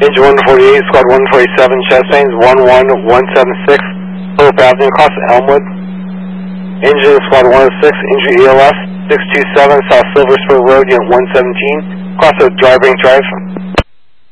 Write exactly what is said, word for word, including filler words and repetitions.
Engine one forty-eight, Squad one forty-seven, chest lanes one one one seven six, Phillip Avenue, across Elmwood. Engine Squad one oh six, Injury E L S, six two seven, South Silver Spur Road, Unit one seventeen, across the Driving Drive.